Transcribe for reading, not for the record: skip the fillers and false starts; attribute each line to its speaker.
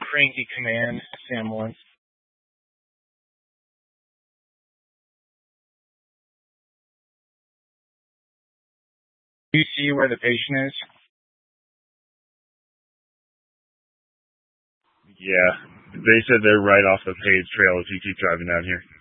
Speaker 1: cranky command, Sam wants. Do you see where the patient is?
Speaker 2: Yeah, they said they're right off the paved trail if you keep driving down here.